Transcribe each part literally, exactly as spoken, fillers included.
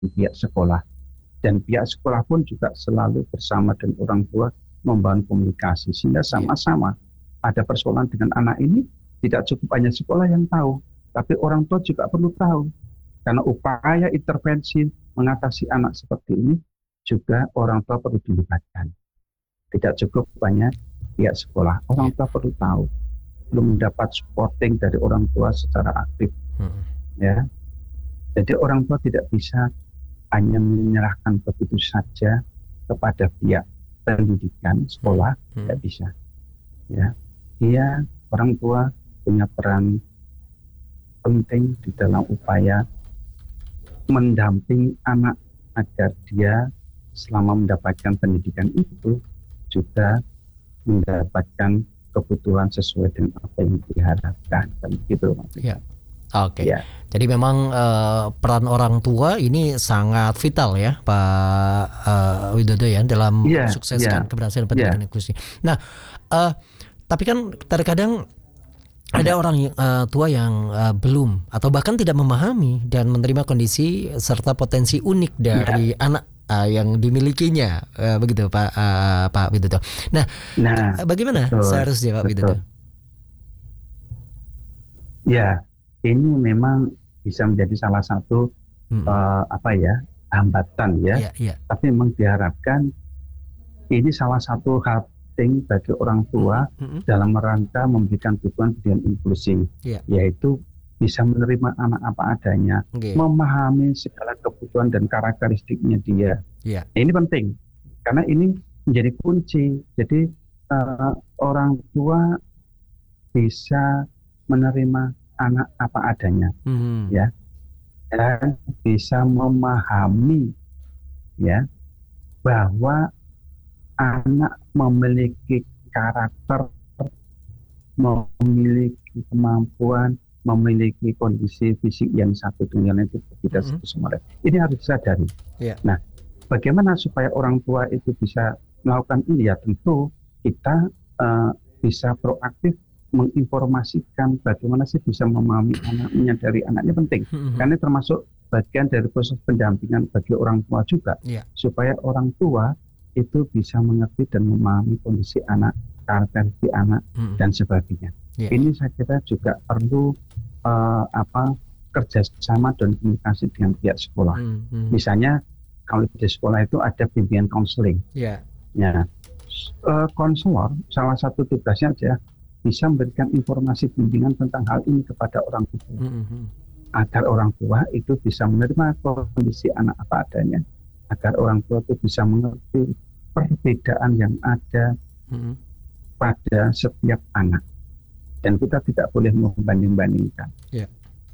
pihak sekolah. Dan pihak sekolah pun juga selalu bersama dengan orang tua membangun komunikasi. Sehingga Iya. sama-sama ada persoalan dengan anak ini, tidak cukup hanya sekolah yang tahu, tapi orang tua juga perlu tahu. Karena upaya intervensi mengatasi anak seperti ini, juga orang tua perlu dilibatkan. Tidak cukup hanya pihak sekolah, orang Iya. tua perlu tahu, belum mendapat supporting dari orang tua secara aktif, Mm-mm. ya. Jadi orang tua tidak bisa hanya menyerahkan begitu saja kepada pihak pendidikan sekolah, Mm-mm. tidak bisa. Ya, dia orang tua punya peran penting di dalam upaya mendampingi anak agar dia selama mendapatkan pendidikan itu juga mendapatkan kebutuhan sesuai dengan apa yang diharapkan, kan gitu Iya. maksudnya. Oke. Ya, Jadi memang eh, peran orang tua ini sangat vital ya, Pak eh, Widodo ya, dalam iya, mensukseskan iya, keberhasilan iya, pendidikan inklusi. Nah, eh, tapi kan terkadang ada iya, orang yang, eh, tua yang eh, belum atau bahkan tidak memahami dan menerima kondisi serta potensi unik iya. dari anak eh, yang dimilikinya, eh, begitu Pak eh, Pak Widodo. Nah, Nah, eh, bagaimana betul, seharusnya Pak Widodo? betul. Ya, ini memang bisa menjadi salah satu Mm-mm. eh, apa ya hambatan ya. Iya, iya. Tapi memang diharapkan ini salah satu hal penting bagi orang tua Mm-mm. Mm-mm. dalam rangka memberikan dukungan pendidikan inklusif, Iya. yaitu bisa menerima anak apa adanya, Oke. memahami segala kebutuhan dan karakteristiknya dia. Iya. Ini penting karena ini menjadi kunci. Jadi eh, orang tua bisa menerima anak apa adanya, Mhm. ya, dan bisa memahami, ya, bahwa anak memiliki karakter, memiliki kemampuan, memiliki kondisi fisik yang satu dengan lain itu berbeda Mhm. satu sama lain. Ini harus disadari. Iya. Nah, bagaimana supaya orang tua itu bisa melakukan ini? Ya tentu kita eh, bisa proaktif menginformasikan bagaimana sih bisa memahami anak, menyadari anaknya penting. Mhm. Karena termasuk bagian dari proses pendampingan bagi orang tua juga, Iya. supaya orang tua itu bisa mengerti dan memahami kondisi anak, karakteristik anak, Mhm. dan sebagainya. Iya, iya. Ini saya kira juga perlu eh, apa kerjasama dan komunikasi dengan pihak sekolah. Mhm. Misalnya kalau di sekolah itu ada bimbingan konseling. Iya. Ya, eh, konselor salah satu tugasnya aja bisa memberikan informasi bimbingan tentang hal ini kepada orang tua, Mhm. agar orang tua itu bisa menerima kondisi anak apa adanya, agar orang tua itu bisa mengerti perbedaan yang ada Mhm. pada setiap anak. Dan kita tidak boleh membanding-bandingkan. Iya.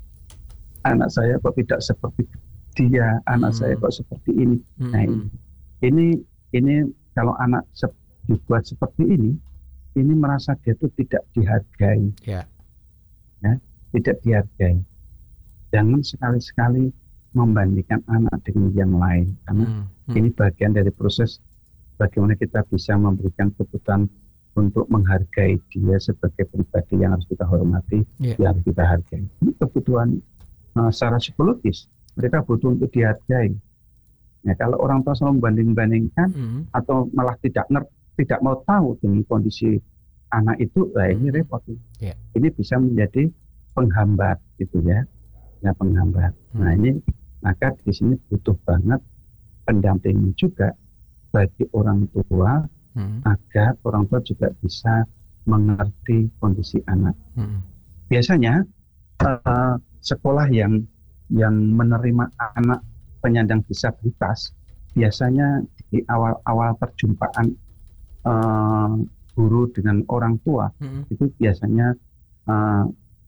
Anak saya kok tidak seperti dia, anak saya Mhm. kok seperti ini. Nah, ini Mhm. ini, ini kalau anak se- dibuat seperti ini, ini merasa dia itu tidak dihargai, Iya. ya, tidak dihargai. Jangan sekali-sekali membandingkan anak dengan yang lain, karena Mhm. ini bagian dari proses bagaimana kita bisa memberikan kebutuhan untuk menghargai dia sebagai pribadi yang harus kita hormati, Iya. yang harus kita hargai. Ini kebutuhan uh, secara psikologis, mereka butuh untuk dihargai. Ya, kalau orang tua selalu membanding-bandingkan Mhm. atau malah tidak ngerti, tidak mau tahu dengan kondisi anak itu, nah ini Mhm. repot. Iya. Ini bisa menjadi penghambat, gitu ya, ya penghambat. Nah Mhm. ini maka di sini butuh banget pendampingan juga bagi orang tua Mhm. agar orang tua juga bisa mengerti kondisi anak. Mhm. Biasanya eh, sekolah yang yang menerima anak penyandang disabilitas biasanya di awal-awal perjumpaan eh, guru dengan orang tua Mhm. itu biasanya eh,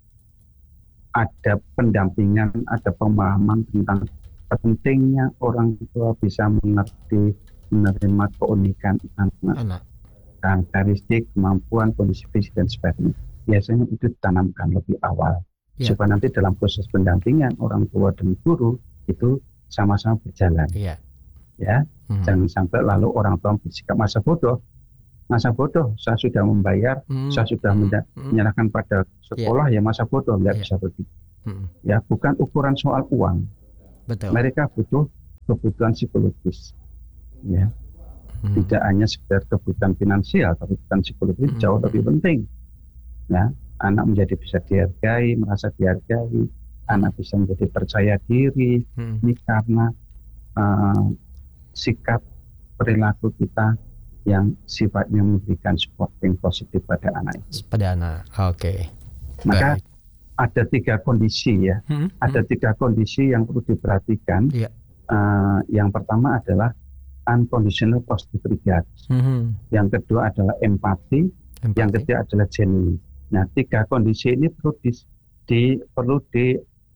ada pendampingan, ada pemahaman tentang pentingnya orang tua bisa mengerti, menerima keunikan anak, Anak. karakteristik, kemampuan, kondisi fisik dan sebagainya. Biasanya itu ditanamkan lebih awal, Iya. supaya nanti dalam proses pendampingan orang tua dan guru itu sama-sama berjalan, Iya. ya. Mhm. Jangan sampai lalu orang tua bersikap masa bodoh. Masa bodoh, saya sudah membayar, Mhm. saya sudah Mhm. menda- Mhm. menyerahkan pada sekolah, ya masa bodoh, nggak Iya. bisa begitu. Mhm. Ya, bukan ukuran soal uang. Betul. Mereka butuh kebutuhan psikologis, ya. Hmm. Tidak hanya sekedar kebutuhan finansial, tapi kebutuhan psikologis hmm. jauh lebih penting. Ya, anak menjadi bisa dihargai, merasa dihargai, anak bisa menjadi percaya diri. Hmm. Ini karena uh, sikap perilaku kita yang sifatnya memberikan support yang positif pada anak itu. Pada anak, oke. Okay. Maka Baik. ada tiga kondisi ya, hmm. ada hmm. tiga kondisi yang perlu diperhatikan. Yeah. Uh, yang pertama adalah unconditional positive regard. Mm-hmm. Yang kedua adalah empati, empati. Yang ketiga adalah genuine. Nah, tiga kondisi ini perlu di, di perlu di,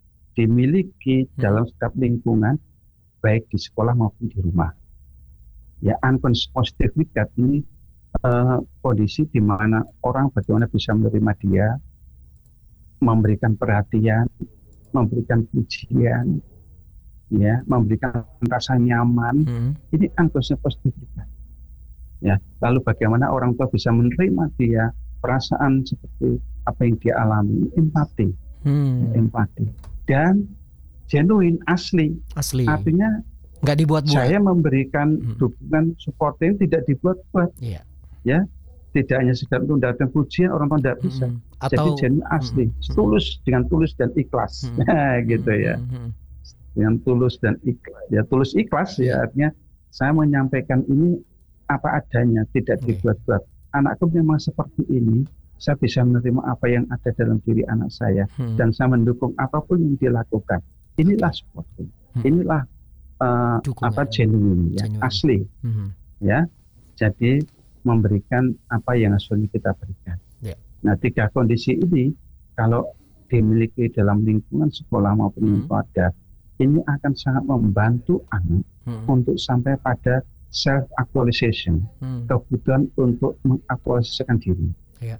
dimiliki mm-hmm. dalam setiap lingkungan, baik di sekolah maupun di rumah. Ya, unconditional positive regard ini uh, kondisi di mana orang bagaimana bisa menerima dia, memberikan perhatian, memberikan pujian, ya, memberikan rasa nyaman. Hmm. Ini unconditional positive regard. Ya, lalu bagaimana orang tua bisa menerima dia, perasaan seperti apa yang dia alami, empati, hmm. empati, dan genuine, asli. Asli. Artinya nggak dibuat-buat. Saya memberikan hmm. dukungan supporting tidak dibuat-buat. Yeah. Ya, tidak hanya sekedar untuk mendapatkan pujian, orang tua tidak bisa. Hmm. Atau, jadi genuine, asli, hmm. tulus, dengan tulus dan ikhlas, hmm. nah, gitu ya. Hmm. Dengan tulus dan ikhlas, ya tulus ikhlas ya artinya saya menyampaikan ini apa adanya, tidak okay. dibuat-buat. Anakku memang seperti ini, saya bisa menerima apa yang ada dalam diri anak saya hmm. dan saya mendukung apapun yang dilakukan. Inilah supporting, hmm. inilah uh, apa genuine, ya, genuine. Asli, hmm. ya. Jadi memberikan apa yang asli kita berikan. Yeah. Nah, tiga kondisi ini kalau dimiliki dalam lingkungan sekolah maupun hmm. keluarga, ini akan sangat membantu anak hmm. untuk sampai pada self actualization, hmm. kebutuhan untuk mengaktualisasikan diri. Yeah.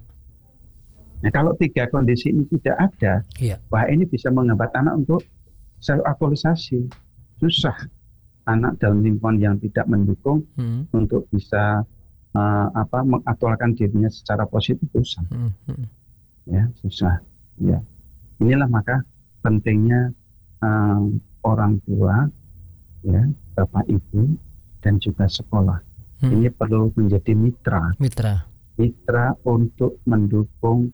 Nah, kalau tiga kondisi ini tidak ada, yeah. wah ini bisa menghambat anak untuk self aktualisasi. Susah anak dalam lingkungan yang tidak mendukung hmm. untuk bisa uh, apa mengaktualkan dirinya secara positif, susah. Hmm. Ya, susah. Ya, inilah maka pentingnya Um, orang tua, ya, bapak ibu dan juga sekolah. Hmm. Ini perlu menjadi mitra, mitra, mitra untuk mendukung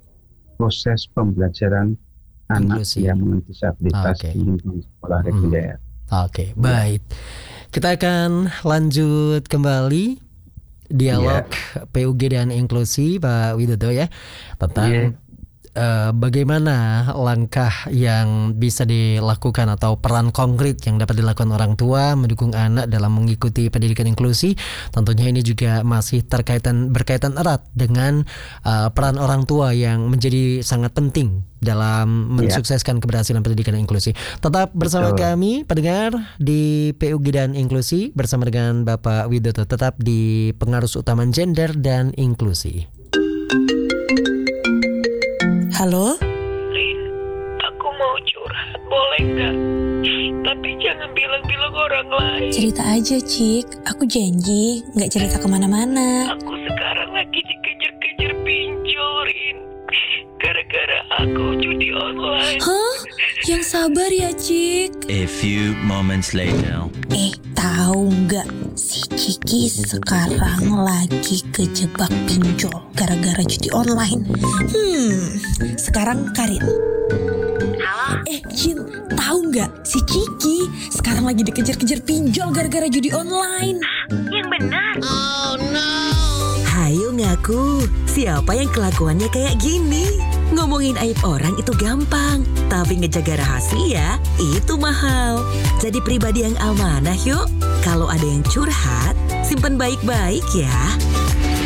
proses pembelajaran Inklusi. Anak yang dengan disabilitas okay. di lingkungan sekolah reguler. Hmm. Oke, okay. ya. Baik. Kita akan lanjut kembali dialog yeah. P U G dan inklusi, Pak Widodo ya, tentang yeah. Uh, bagaimana langkah yang bisa dilakukan atau peran konkret yang dapat dilakukan orang tua mendukung anak dalam mengikuti pendidikan inklusi. Tentunya ini juga masih terkaitan berkaitan erat dengan uh, peran orang tua yang menjadi sangat penting dalam mensukseskan yeah. keberhasilan pendidikan inklusi. Tetap bersama Betul. Kami pendengar di P U G dan inklusi bersama dengan Bapak Widodo, tetap di Pengarus Utama Gender dan Inklusi. Halo? Lin, aku mau curhat, boleh nggak? Tapi jangan bilang-bilang orang lain. Cerita aja, Cik. Aku janji nggak cerita kemana-mana. Aku sekarang lagi dikejar-kejar pinjol, Rin. Gara-gara aku judi online. Hah? Yang sabar ya, Cik. A few moments later. Eh, tahu nggak? Si Kiki sekarang lagi kejebak pinjol gara-gara judi online. Hmm, sekarang Karin. Halo? Eh, Jin, tahu nggak? Si Kiki sekarang lagi dikejar-kejar pinjol gara-gara judi online. Yang benar? Oh no. Hayo ngaku, siapa yang kelakuannya kayak gini? Ngomongin aib orang itu gampang, tapi ngejaga rahasia itu mahal. Jadi pribadi yang amanah yuk. Kalau ada yang curhat, simpan baik-baik ya.